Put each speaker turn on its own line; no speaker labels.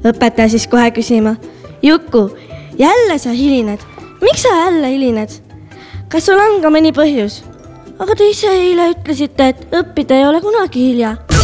Õpetaja siis kohe küsima. Juku, jälle sa hilined. Miks sa jälle hilined? Kas sul on ka mõni põhjus? Aga te ise eile ütlesite, et õppida ei ole kunagi hilja.